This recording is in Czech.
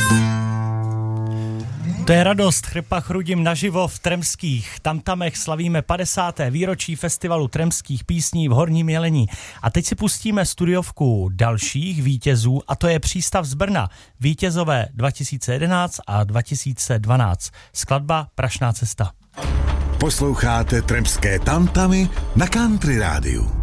To je radost, Chřepa chrudím naživo v Tremských tamtamech. Slavíme 50. výročí festivalu tremských písní v Horním Jelení. A teď si pustíme studiovku dalších vítězů, a to je Přístav z Brna. Vítězové 2011 a 2012. Skladba Prašná cesta. Posloucháte Tremské tamtamy na Country rádiu.